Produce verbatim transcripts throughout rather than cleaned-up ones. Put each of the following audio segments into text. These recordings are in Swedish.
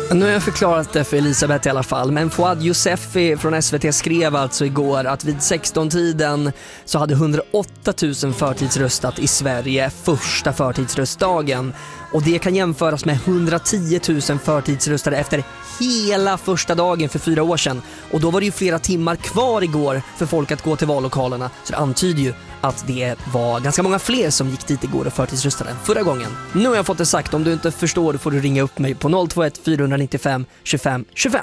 Nu har jag förklarat det för Elisabeth i alla fall, men Fouad Yousefi från S V T skrev alltså igår att vid sexton-tiden så hade hundraåtta tusen förtidsröstat i Sverige första förtidsröstdagen. Och det kan jämföras med hundratio tusen förtidsröstade efter hela första dagen för fyra år sedan. Och då var det ju flera timmar kvar igår för folk att gå till vallokalerna. Så det antyder ju att det var ganska många fler som gick dit igår och förtidsröstade än förra gången. Nu har jag fått det sagt, om du inte förstår får du ringa upp mig på noll två ett fyra nio fem tjugofem tjugofem.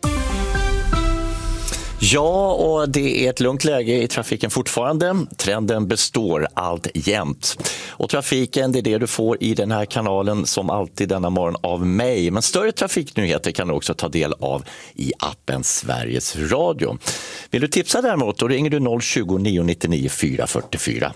Ja, och det är ett lugnt läge i trafiken fortfarande. Trenden består allt jämt. Och trafiken, det är det du får i den här kanalen som alltid denna morgon av mig. Men större trafiknyheter kan du också ta del av i appen Sveriges Radio. Vill du tipsa däremot, då ringer du noll tjugo, nio nittionio, fyra fyrtiofyra.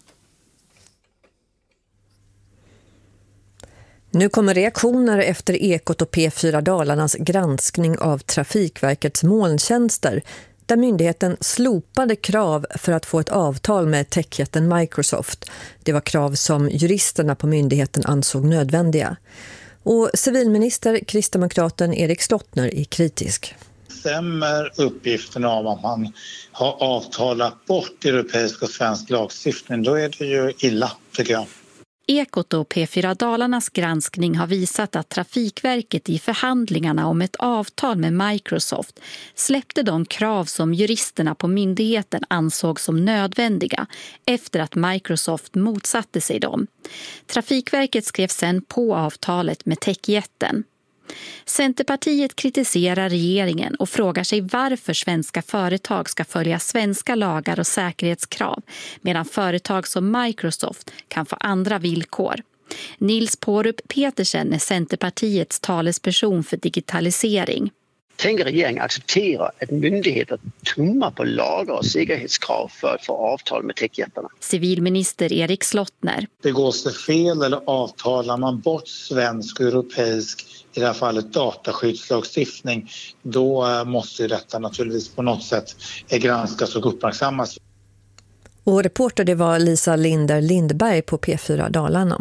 Nu kommer reaktioner efter Ekot och P fyra Dalarnas granskning av Trafikverkets molntjänster, där myndigheten slopade krav för att få ett avtal med techjätten Microsoft. Det var krav som juristerna på myndigheten ansåg nödvändiga. Och civilminister kristdemokraten Erik Slottner är kritisk. Stämmer uppgifterna om att man har avtalat bort europeisk och svensk lagstiftning, då är det ju illa, tycker jag. Ekot och P fyra Dalarnas granskning har visat att Trafikverket i förhandlingarna om ett avtal med Microsoft släppte de krav som juristerna på myndigheten ansåg som nödvändiga efter att Microsoft motsatte sig dem. Trafikverket skrev sedan på avtalet med techjätten. Centerpartiet kritiserar regeringen och frågar sig varför svenska företag ska följa svenska lagar och säkerhetskrav medan företag som Microsoft kan få andra villkor. Nils Pårup Petersen är Centerpartiets talesperson för digitalisering. Tänker regeringen acceptera att myndigheter tummar på lagar och säkerhetskrav för att få avtal med techjättarna? Civilminister Erik Slottner. Begås det fel eller avtalar man bort svensk och europeisk, i det här fallet dataskyddslagstiftning, då måste ju detta naturligtvis på något sätt granskas och uppmärksammas. Och reporter det var Lisa Linder Lindberg på P fyra Dalarna.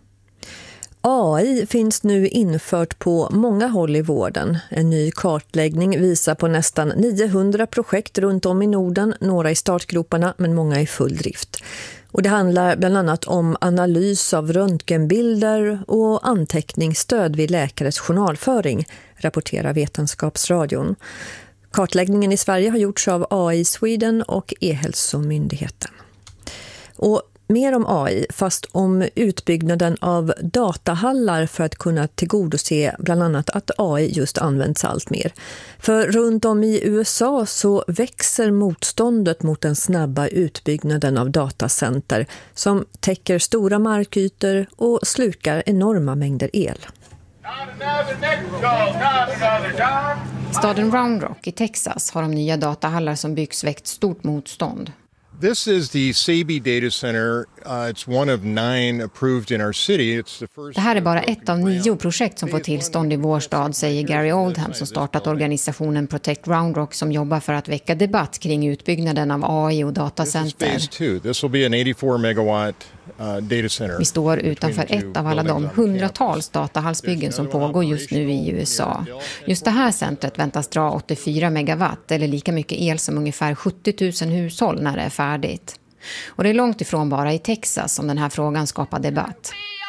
A I finns nu infört på många håll i vården. En ny kartläggning visar på nästan niohundra projekt runt om i Norden, några i startgroparna men många i full drift. Och det handlar bland annat om analys av röntgenbilder och anteckningsstöd vid läkares journalföring, rapporterar Vetenskapsradion. Kartläggningen i Sverige har gjorts av A I Sweden och E-hälsomyndigheten. Och mer om A I, fast om utbyggnaden av datahallar för att kunna tillgodose bland annat att A I just används allt mer. För runt om i U S A så växer motståndet mot den snabba utbyggnaden av datacenter som täcker stora markytor och slukar enorma mängder el. Staden Round Rock i Texas har de nya datahallar som byggs väckt stort motstånd. This is the Sabi Data Center. Uh, it's one of nine approved in our city. It's the first. Det här är bara ett av nio projekt som får tillstånd i vår stad, säger Gary Oldham som startat organisationen Protect Round Rock som jobbar för att väcka debatt kring utbyggnaden av A I och datacenter. This will be an eighty-four megawatt uh, data center. Vi står utanför ett av alla de hundratals datahallsbyggen som pågår just nu i U S A. Just det här centret väntas dra åttiofyra megawatt eller lika mycket el som ungefär sjuttio tusen hushåll när det är färdigt. Och det är långt ifrån bara i Texas som den här frågan skapar debatt.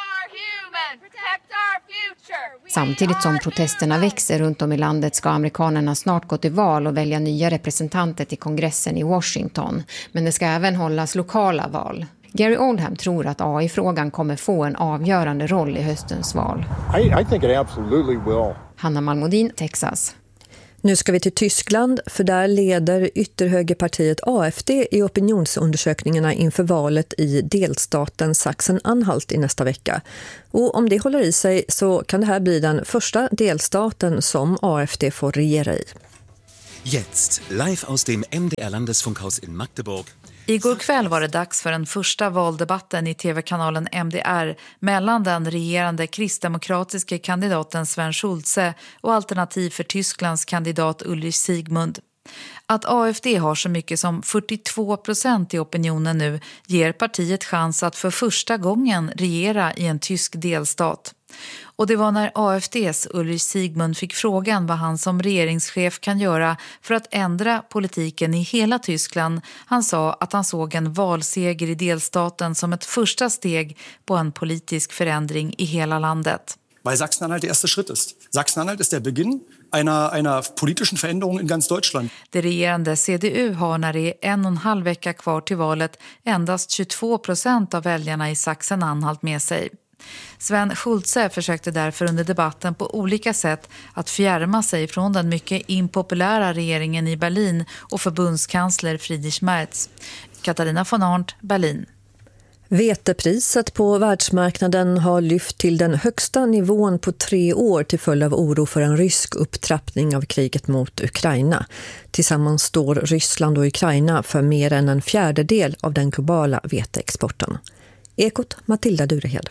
Samtidigt som protesterna växer runt om i landet ska amerikanerna snart gå till val och välja nya representanter till kongressen i Washington. Men det ska även hållas lokala val. Gary Oldham tror att A I-frågan kommer få en avgörande roll i höstens val. I, I think it absolutely will. Hanna Malmodin, Texas. Nu ska vi till Tyskland, för där leder ytterhögerpartiet A F D i opinionsundersökningarna inför valet i delstaten Sachsen-Anhalt i nästa vecka. Och om det håller i sig så kan det här bli den första delstaten som A F D får regera i. Jetzt, live aus dem M D R-Landesfunkhaus in Magdeburg. Igår kväll var det dags för den första valdebatten i tv-kanalen M D R mellan den regerande kristdemokratiska kandidaten Sven Schulze och Alternativ för Tysklands kandidat Ulrich Siegmund. Att A F D har så mycket som fyrtiotvå procent i opinionen nu ger partiet chans att för första gången regera i en tysk delstat. Och det var när A F D:s Ulrich Siegmund fick frågan vad han som regeringschef kan göra för att ändra politiken i hela Tyskland. Han sa att han såg en valseger i delstaten som ett första steg på en politisk förändring i hela landet. Weil Sachsen-Anhalt der erste Schritt ist. Sachsen-Anhalt ist der Beginn einer, einer politischen Veränderung in ganz Deutschland. Det regerande C D U har när det är en och en halv vecka kvar till valet endast tjugotvå procent av väljarna i Sachsen-Anhalt med sig. Sven Schulze försökte därför under debatten på olika sätt att fjärma sig från den mycket impopulära regeringen i Berlin och förbundskansler Friedrich Merz. Katarina von Arndt, Berlin. Vetepriset på världsmarknaden har lyft till den högsta nivån på tre år till följd av oro för en rysk upptrappning av kriget mot Ukraina. Tillsammans står Ryssland och Ukraina för mer än en fjärdedel av den globala veteexporten. Ekot, Matilda Durehed.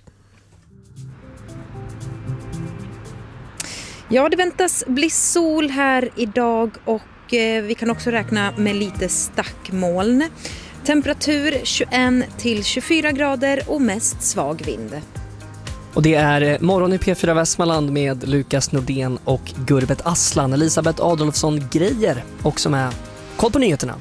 Ja, det väntas bli sol här idag och eh, vi kan också räkna med lite stackmoln. Temperatur tjugoett till tjugofyra grader och mest svag vind. Och det är morgon i P fyra Västmanland med Lukas Nordén och Gurbet Aslan. Elisabeth Adolfsson Grejer också med koll på nyheterna.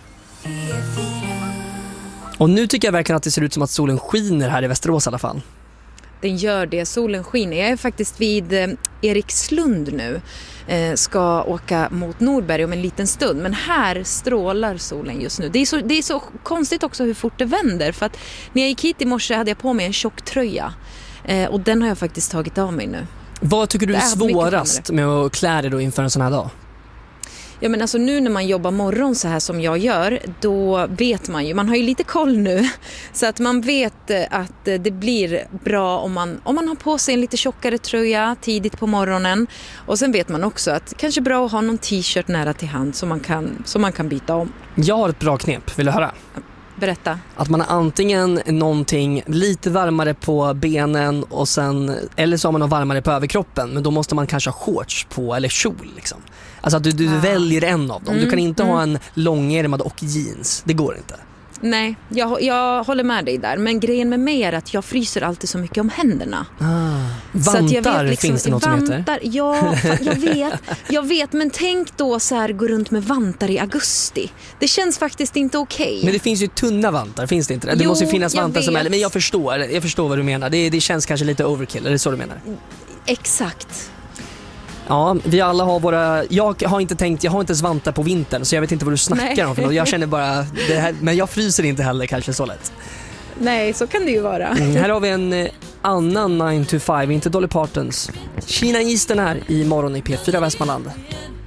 Och nu tycker jag verkligen att det ser ut som att solen skiner här i Västerås i alla fall. Den gör det, solen skiner. Jag är faktiskt vid eh, Erikslund nu. Eh, ska åka mot Norberg om en liten stund. Men här strålar solen just nu. Det är så, det är så konstigt också hur fort det vänder. För att när jag gick hit i morse hade jag på mig en tjock tröja. Eh, och den har jag faktiskt tagit av mig nu. Vad tycker du är, är svårast med att klä dig då inför en sån här dag? Ja, men alltså nu när man jobbar morgon så här som jag gör, då vet man ju, man har ju lite koll nu, så att man vet att det blir bra om man, om man har på sig en lite tjockare tröja tidigt på morgonen. Och sen vet man också att det kanske är bra att ha någon t-shirt nära till hand som man kan, som man kan byta om. Jag har ett bra knep, vill du höra? Berätta. Att man har antingen någonting lite varmare på benen och sen, eller så har man något varmare på överkroppen, men då måste man kanske ha shorts på eller kjol liksom. Alltså att du, du ah. väljer en av dem. Mm, du kan inte mm. ha en långärmad och jeans. Det går inte. Nej, jag, jag håller med dig där. Men grejen med mig är att jag fryser alltid så mycket om händerna. Ah. Vantar, så att jag vet liksom, finns det något vantar, som heter? Ja, jag vet. Jag vet, men tänk då så här, gå runt med vantar i augusti. Det känns faktiskt inte okej. Okay. Men det finns ju tunna vantar, finns det inte? Det jo, måste ju finnas vantar som är... Men jag förstår, jag förstår vad du menar. Det, det känns kanske lite overkill, är det så du menar? Exakt. Ja, vi alla har våra... Jag har inte tänkt, jag har inte ens vantar på vintern, så jag vet inte vad du snackar Nej. om för något. Jag känner bara, det här, men jag fryser inte heller kanske så lätt. Nej, så kan det ju vara. Mm, här har vi en eh, annan nine to five, inte Dolly Partons. Kina Eastern här i morgon i P fyra Västmanland.